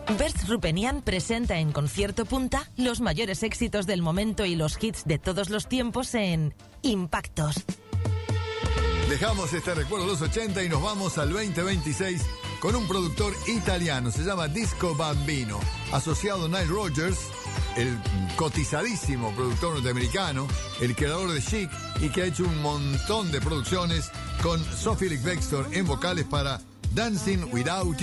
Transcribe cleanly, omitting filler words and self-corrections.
Bert Rupenian presenta en Concierto Punta los mayores éxitos del momento y los hits de todos los tiempos en Impactos. Dejamos este recuerdo de los 80 y nos vamos al 2026 con un productor italiano, se llama Disco Bambino, asociado a Nile Rodgers, el cotizadísimo productor norteamericano, el creador de Chic y que ha hecho un montón de producciones con Sophie Ellis-Bextor en vocales para Dancing Without